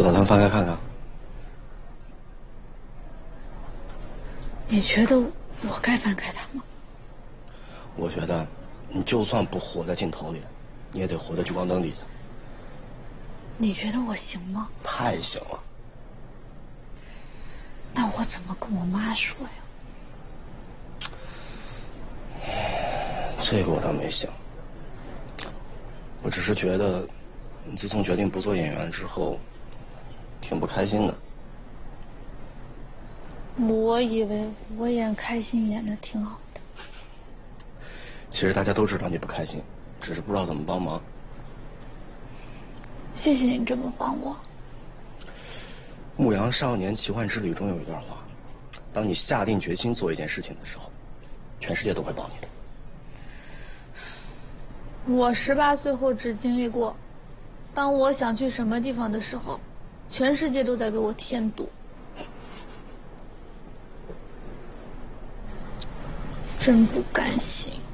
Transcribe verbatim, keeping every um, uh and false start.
不打算翻开看看？ 你觉得我该翻开它吗？ 我觉得，你就算不活在镜头里，你也得活在聚光灯底下。 你觉得我行吗？ 太行了。 那我怎么跟我妈说呀？ 这个我倒没想，我只是觉得，你自从决定不做演员之后，挺不开心的。 我以为我演开心演的挺好的。 其实大家都知道你不开心，只是不知道怎么帮忙。 谢谢你这么帮我。 《牧羊少年奇幻之旅》中有一段话：当你下定决心做一件事情的时候，全世界都会帮你的。 我十八岁后只经历过，当我想去什么地方的时候，全世界都在给我添堵。真不甘心。